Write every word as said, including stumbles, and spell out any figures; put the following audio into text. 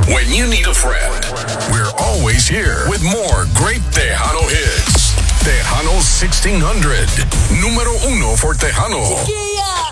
When you need a friend, we're always here with more great Tejano hits. Tejano sixteen hundred. Número uno for Tejanos. Chiquilla.